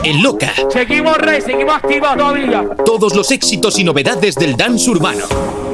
El Loca. Seguimos, Rey, seguimos activos todavía. Todos los éxitos y novedades del dance urbano.